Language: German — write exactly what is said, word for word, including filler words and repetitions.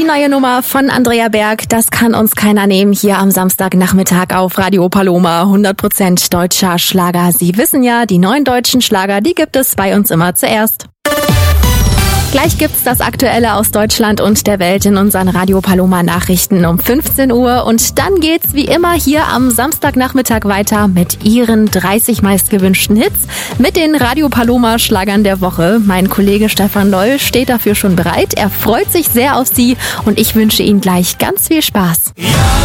neue Nummer von Andrea Berg, das kann uns keiner nehmen, hier am Samstagnachmittag auf Radio Paloma. hundert Prozent deutscher Schlager. Sie wissen ja, die neuen deutschen Schlager, die gibt es bei uns immer zuerst. Gleich gibt's das Aktuelle aus Deutschland und der Welt in unseren Radio Paloma Nachrichten um fünfzehn Uhr. Und dann geht's wie immer hier am Samstagnachmittag weiter mit Ihren dreißig meistgewünschten Hits, mit den Radio Paloma Schlagern der Woche. Mein Kollege Stefan Loll steht dafür schon bereit. Er freut sich sehr auf Sie und ich wünsche Ihnen gleich ganz viel Spaß. Ja.